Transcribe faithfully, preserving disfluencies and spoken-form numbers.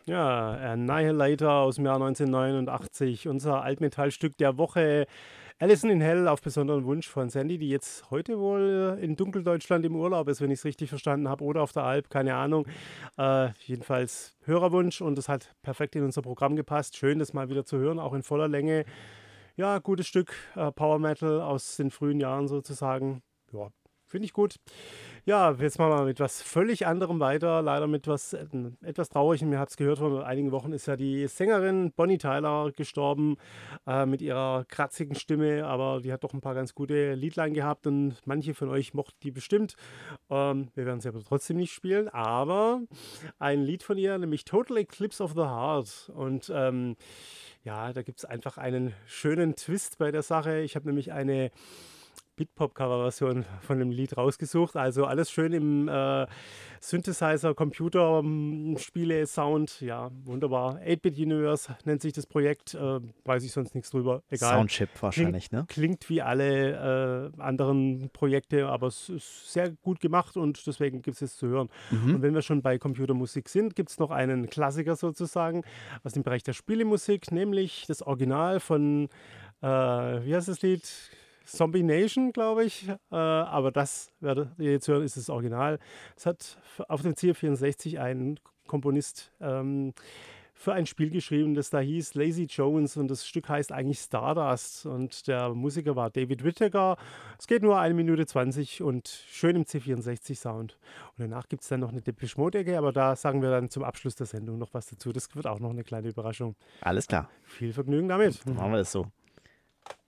Ja, Annihilator aus dem Jahr neunzehnhundertneunundachtzig, unser Altmetallstück der Woche. Alison in Hell auf besonderen Wunsch von Sandy, die jetzt heute wohl in Dunkeldeutschland im Urlaub ist, wenn ich es richtig verstanden habe, oder auf der Alp, keine Ahnung. Äh, jedenfalls Hörerwunsch und das hat perfekt in unser Programm gepasst. Schön, das mal wieder zu hören, auch in voller Länge. Ja, gutes Stück äh, Power Metal aus den frühen Jahren sozusagen. Ja, finde ich gut. Ja, jetzt machen wir mit was völlig anderem weiter. Leider mit was äh, etwas Traurigem. Ihr habt es gehört, vor einigen Wochen ist ja die Sängerin Bonnie Tyler gestorben äh, mit ihrer kratzigen Stimme. Aber die hat doch ein paar ganz gute Liedlein gehabt und manche von euch mochten die bestimmt. Ähm, wir werden sie aber trotzdem nicht spielen. Aber ein Lied von ihr, nämlich Total Eclipse of the Heart. Und ähm, ja, da gibt es einfach einen schönen Twist bei der Sache. Ich habe nämlich eine Beatpop-Cover-Version von dem Lied rausgesucht. Also alles schön im äh, Synthesizer, Computer, ähm, Spiele, Sound. Ja, wunderbar. acht-Bit-Universe nennt sich das Projekt. Äh, weiß ich sonst nichts drüber. Egal. Soundchip Klingt, wahrscheinlich, ne? klingt wie alle äh, anderen Projekte, aber es ist sehr gut gemacht und deswegen gibt es es zu hören. Mhm. Und wenn wir schon bei Computermusik sind, gibt es noch einen Klassiker sozusagen aus dem Bereich der Spielemusik, nämlich das Original von, äh, wie heißt das Lied? Zombie Nation, glaube ich. Äh, aber das, werdet ihr jetzt hören, ist das Original. Es hat f- auf dem C vierundsechzig ein Komponist ähm, für ein Spiel geschrieben, das da hieß Lazy Jones und das Stück heißt eigentlich Stardust und der Musiker war David Whittaker. Es geht nur eine Minute zwanzig und schön im C vierundsechzig Sound. Und danach gibt es dann noch eine Depeche Mode-Ecke, aber da sagen wir dann zum Abschluss der Sendung noch was dazu. Das wird auch noch eine kleine Überraschung. Alles klar. Viel Vergnügen damit. Dann machen wir es so.